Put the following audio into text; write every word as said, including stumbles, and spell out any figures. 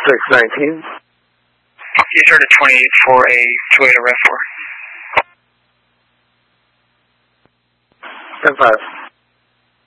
six nineteen. You turn to twenty-eight for a Toyota RAV four. ten five.